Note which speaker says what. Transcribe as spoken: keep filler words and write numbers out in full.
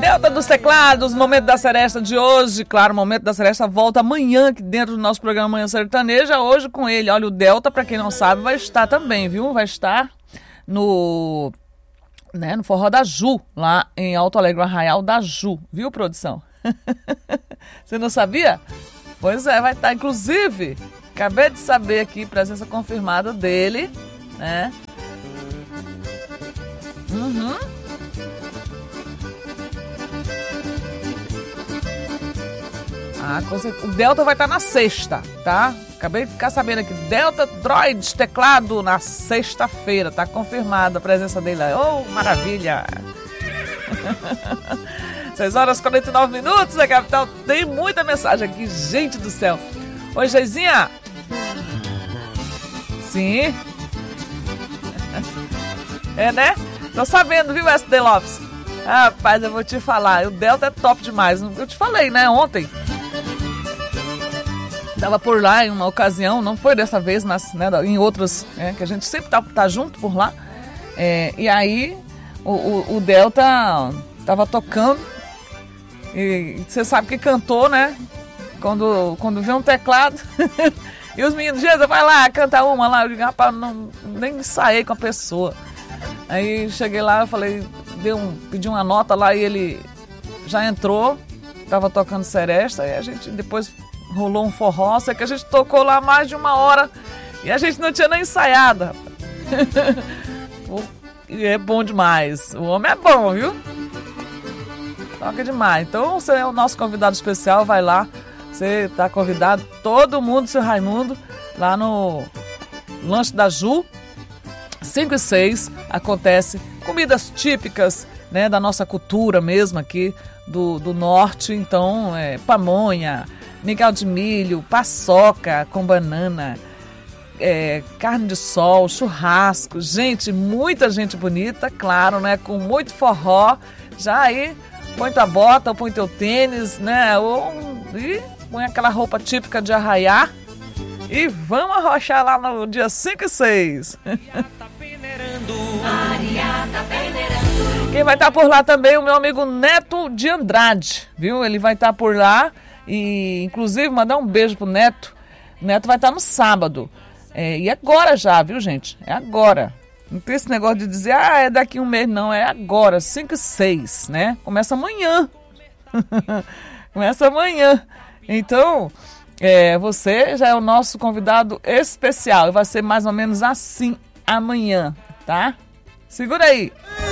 Speaker 1: Delta dos Teclados, Momento da Seresta de hoje. Claro, o Momento da Seresta volta amanhã aqui dentro do nosso programa Manhã Sertaneja. Hoje com ele, olha, o Delta, pra quem não sabe, vai estar também, viu? Vai estar no, né, no Forró da Ju, lá em Alto Alegre, Arraial da Ju. Viu, produção? Você não sabia? Pois é, vai estar. Inclusive, acabei de saber aqui, presença confirmada dele, né? Uhum. Ah, o Delta vai estar na sexta, tá? Acabei de ficar sabendo aqui. Delta Droids Teclado na sexta-feira. Tá confirmada a presença dele aí. Oh, maravilha! seis horas e quarenta e nove minutos, a capital. Tem muita mensagem aqui, gente do céu. Oi, Geizinha. Sim. É, né? Tô sabendo, viu, S D Lopes? Rapaz, eu vou te falar. O Delta é top demais. Eu te falei, né, ontem. Estava por lá em uma ocasião, não foi dessa vez, mas né, em outras, é, que a gente sempre tá, tá junto por lá. É, e aí o, o, o Delta estava tocando e você sabe que cantou, né? Quando, quando vê um teclado e os meninos, Jesus, vai lá, canta uma lá. Eu digo, rapaz, não, nem ensaiei com a pessoa. Aí cheguei lá, eu falei, dei um, pedi uma nota lá e ele já entrou, estava tocando seresta e a gente depois rolou um forró, sei que a gente tocou lá mais de uma hora e a gente não tinha nem ensaiado, rapaz. E é bom demais. O homem é bom, viu? Toca demais. Então você é o nosso convidado especial, vai lá. Você tá convidado, todo mundo, seu Raimundo, lá no Lanche da Ju, cinco e seis, acontece comidas típicas, né, da nossa cultura mesmo aqui do, do norte. Então, é, pamonha, mingau de milho, paçoca com banana, é, carne de sol, churrasco. Gente, muita gente bonita, claro, né? Com muito forró. Já aí, põe tua bota, põe teu tênis, né? Ou, e põe aquela roupa típica de Arraiá. E vamos arrochar lá no dia cinco e seis. Quem vai estar por lá também é o meu amigo Neto de Andrade, viu? Ele vai estar por lá. E, inclusive, mandar um beijo pro Neto. O Neto vai estar no sábado. É, e agora já, viu, gente? É agora. Não tem esse negócio de dizer, ah, é daqui um mês. Não, é agora, cinco e seis, né? Começa amanhã. Começa amanhã. Então, é, você já é o nosso convidado especial. E vai ser mais ou menos assim amanhã, tá? Segura aí.